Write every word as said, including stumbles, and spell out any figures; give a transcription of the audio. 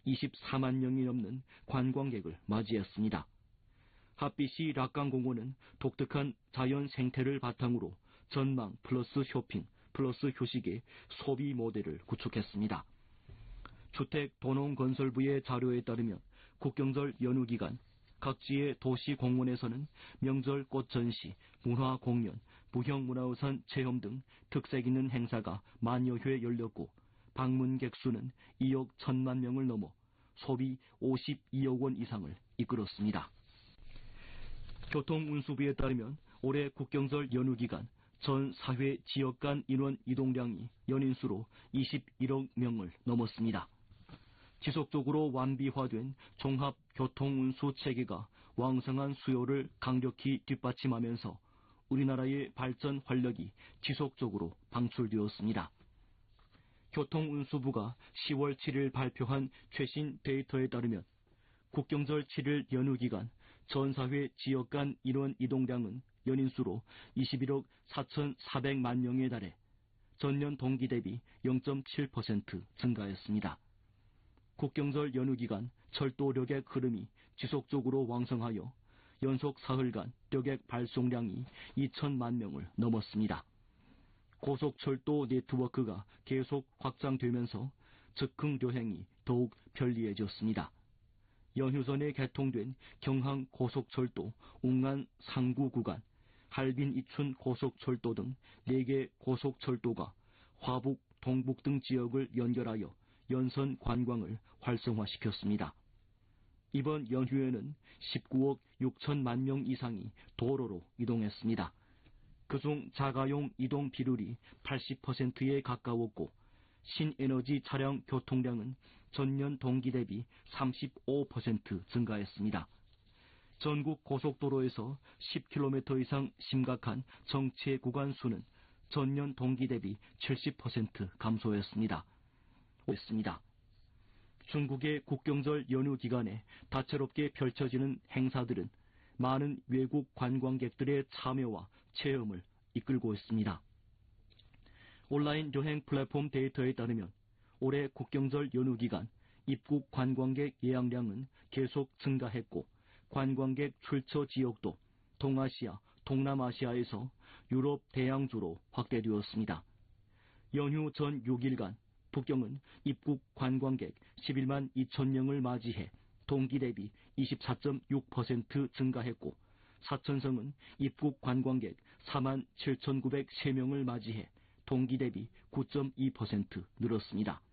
이십사만 명이 넘는 관광객을 맞이했습니다. 핫빛이 락강공원은 독특한 자연 생태를 바탕으로 전망 플러스 쇼핑 플러스 휴식의 소비 모델을 구축했습니다. 주택도농건설부의 자료에 따르면 국경절 연휴 기간 각지의 도시 공원에서는 명절 꽃 전시, 문화 공연, 무형문화유산 체험 등 특색 있는 행사가 만여 회 열렸고 방문객 수는 이억 천만 명을 넘어 소비 오십이억 원 이상을 이끌었습니다. 교통운수부에 따르면 올해 국경절 연휴 기간 전 사회 지역 간 인원 이동량이 연인수로 이십일억 명을 넘었습니다. 지속적으로 완비화된 종합교통운수 체계가 왕성한 수요를 강력히 뒷받침하면서 우리나라의 발전 활력이 지속적으로 방출되었습니다. 교통운수부가 시월 칠일 발표한 최신 데이터에 따르면 국경절 칠일 연휴 기간 전 사회 지역 간 인원 이동량은 연인수로 이십일억 사천사백만 명에 달해 전년 동기 대비 영 점 칠 퍼센트 증가했습니다. 국경절 연휴 기간 철도 력의 흐름이 지속적으로 왕성하여 연속 사흘간 력액 발송량이 이천만 명을 넘었습니다. 고속철도 네트워크가 계속 확장되면서 즉흥 여행이 더욱 편리해졌습니다. 연휴 전에 개통된 경항 고속철도 웅안 상구 구간, 할빈 이춘 고속철도 등 네 개 고속철도가 화북, 동북 등 지역을 연결하여 연선 관광을 활성화시켰습니다. 이번 연휴에는 십구억 육천만 명 이상이 도로로 이동했습니다. 그중 자가용 이동 비율이 팔십 퍼센트에 가까웠고 신에너지 차량 교통량은 전년 동기 대비 삼십오 퍼센트 증가했습니다. 전국 고속도로에서 십 킬로미터 이상 심각한 정체 구간 수는 전년 동기 대비 칠십 퍼센트 감소했습니다. 했습니다. 중국의 국경절 연휴 기간에 다채롭게 펼쳐지는 행사들은 많은 외국 관광객들의 참여와 체험을 이끌고 있습니다. 온라인 여행 플랫폼 데이터에 따르면 올해 국경절 연휴 기간 입국 관광객 예약량은 계속 증가했고 관광객 출처 지역도 동아시아, 동남아시아에서 유럽 대양주로 확대되었습니다. 연휴 전 육 일간 북경은 입국 관광객 십일만 이천 명을 맞이해 동기 대비 이십사 점 육 퍼센트 증가했고 사천성은 입국 관광객 사만 칠천구백삼 명을 맞이해 동기 대비 구 점 이 퍼센트 늘었습니다.